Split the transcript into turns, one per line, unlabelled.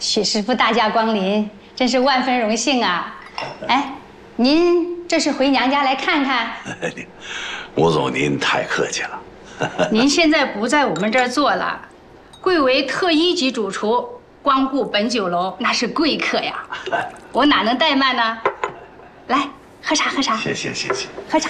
许师傅大驾光临，真是万分荣幸啊！哎，您这是回娘家来看看？
吴总您太客气了。
您现在不在我们这儿做了，贵为特1级主厨，光顾本酒楼那是贵客呀，我哪能怠慢呢？来，喝茶喝茶。
谢谢。
喝茶。